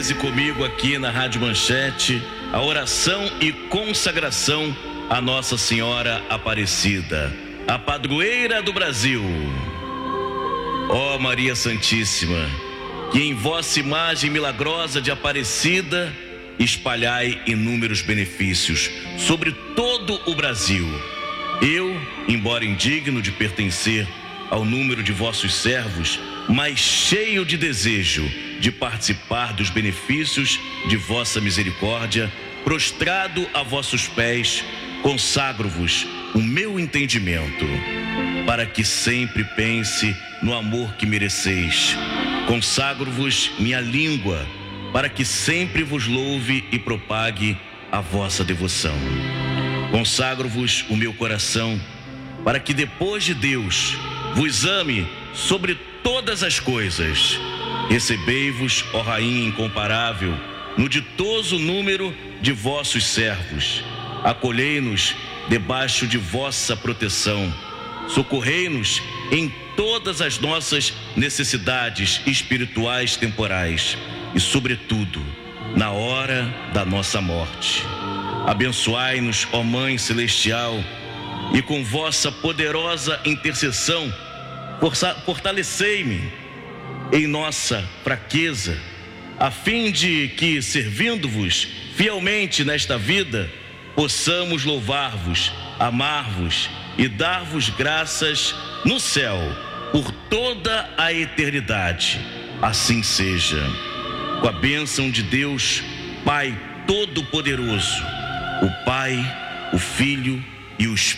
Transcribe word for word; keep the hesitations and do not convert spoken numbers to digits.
reze comigo aqui na Rádio Manchete a oração e consagração a Nossa Senhora Aparecida, a padroeira do Brasil. Ó Maria Santíssima, que em vossa imagem milagrosa de Aparecida espalhai inúmeros benefícios sobre todo o Brasil. Eu, embora indigno de pertencer ao número de vossos servos, mas cheio de desejo de participar dos benefícios de vossa misericórdia, prostrado a vossos pés, consagro-vos o meu entendimento, para que sempre pense no amor que mereceis. Consagro-vos minha língua, para que sempre vos louve e propague a vossa devoção. Consagro-vos o meu coração, para que depois de Deus vos ame sobre todas as coisas. Recebei-vos, ó Rainha incomparável, no ditoso número de vossos servos. Acolhei-nos debaixo de vossa proteção. Socorrei-nos em todas as nossas necessidades espirituais temporais e, sobretudo, na hora da nossa morte. Abençoai-nos, ó Mãe Celestial, e com vossa poderosa intercessão, fortalecei-me em nossa fraqueza, a fim de que, servindo-vos fielmente nesta vida, possamos louvar-vos, amar-vos e dar-vos graças no céu por toda a eternidade. Assim seja. Com a bênção de Deus, Pai Todo-Poderoso, o Pai, o Filho e o Espírito